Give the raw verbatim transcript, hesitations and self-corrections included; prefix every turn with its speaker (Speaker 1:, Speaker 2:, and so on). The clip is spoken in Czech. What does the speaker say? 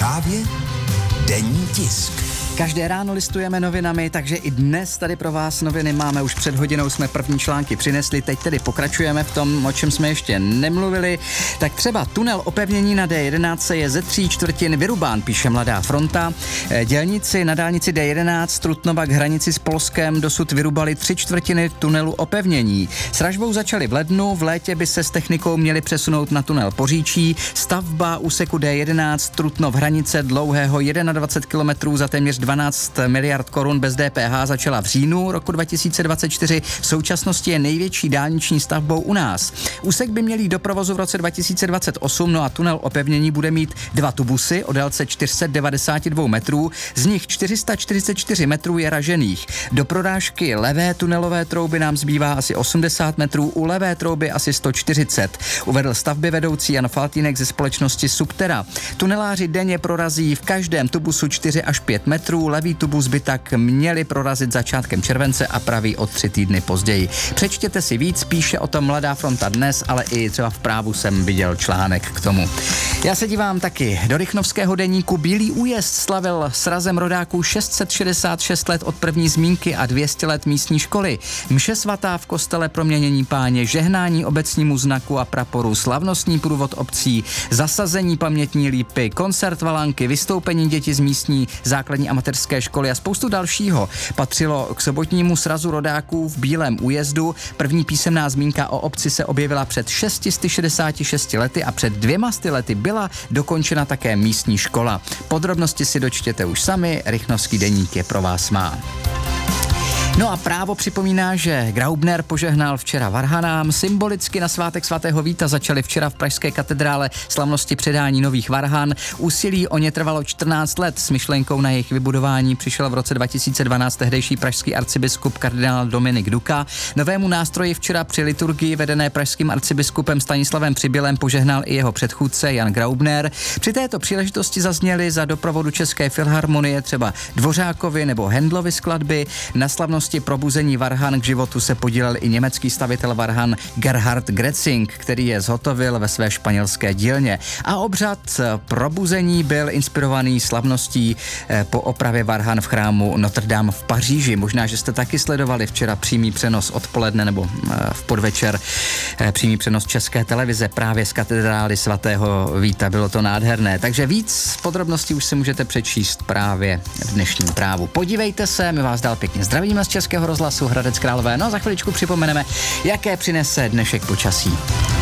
Speaker 1: Právě denní tisk.
Speaker 2: Každé ráno listujeme novinami, takže i dnes tady pro vás noviny máme. Už před hodinou jsme první články přinesli, teď tedy pokračujeme v tom, o čem jsme ještě nemluvili. Tak třeba tunel opevnění na D jedenáct je ze tří čtvrtin vyrubán, píše Mladá fronta. Dělníci na dálnici D jedenáct Trutnova k hranici s Polskem dosud vyrubali tři čtvrtiny tunelu opevnění. S ražbou začali v lednu, v létě by se s technikou měli přesunout na tunel Poříčí. Stavba úseku D jedenáct Trutnov hranice dlouhého dvacet jedna kilometrů za téměř dvanáct miliard korun bez D P H začala v říjnu roku dva tisíce dvacet čtyři. V současnosti je největší dálniční stavbou u nás. Úsek by měl jít do provozu v roce dva tisíce dvacet osm, no a tunel opevnění bude mít dva tubusy o délce čtyři sta devadesát dva metrů, z nich čtyři sta čtyřicet čtyři metrů je ražených. Do prorážky levé tunelové trouby nám zbývá asi osmdesát metrů, u levé trouby asi sto čtyřicet. Uvedl stavby vedoucí Jan Faltýnek ze společnosti Subtera. Tuneláři denně prorazí v každém tubusu čtyři až pět metrů. Levý tubus by tak měli prorazit začátkem července a pravý o tři týdny později. Přečtěte si víc, píše o tom Mladá fronta dnes, ale i třeba v Právu jsem viděl článek k tomu. Já se dívám taky do Rychnovského deníku. Bílý újezd slavil srazem rodáků šest set šedesát šest let od první zmínky a dvě stě let místní školy. Mše svatá v kostele Proměnění Páně, žehnání obecnímu znaku a praporu, slavnostní průvod obcí, zasazení pamětní lípy, koncert Valanky, vystoupení dětí z místní základní amatérské školy a spoustu dalšího patřilo k sobotnímu srazu rodáků v Bílém újezdu. První písemná zmínka o obci se objevila před šest set šedesát šest lety a před dvěma sty lety byla dokončena také místní škola. Podrobnosti si dočtěte už sami, Rychnovský deník je pro vás má. No a Právo připomíná, že Graubner požehnal včera varhanám. Symbolicky na svátek svatého Víta začaly včera v pražské katedrále slavnosti předání nových varhan. Úsilí o ně trvalo čtrnáct let. S myšlenkou na jejich vybudování přišel v roce dva tisíce dvanáct tehdejší pražský arcibiskup kardinál Dominik Duka. Novému nástroji včera při liturgii vedené pražským arcibiskupem Stanislavem Přibylem požehnal i jeho předchůdce Jan Graubner. Při této příležitosti zazněly za doprovodu České filharmonie třeba Dvořákovy nebo Handlovy skladby. Na slavnosti probuzení varhan k životu se podílel i německý stavitel varhan Gerhard Grätzing, který je zhotovil ve své španělské dílně. A obřad probuzení byl inspirovaný slavností po opravě varhan v chrámu Notre Dame v Paříži. Možná, že jste taky sledovali včera přímý přenos odpoledne nebo v podvečer přímý přenos České televize právě z katedrály svatého Víta. Bylo to nádherné. Takže víc podrobností už si můžete přečíst právě v dnešním Právu. Podívejte se, my vás dál pěkně zdravíme z Českého rozhlasu Hradec Králové. No a za chviličku připomeneme, jaké přinese dnešek počasí.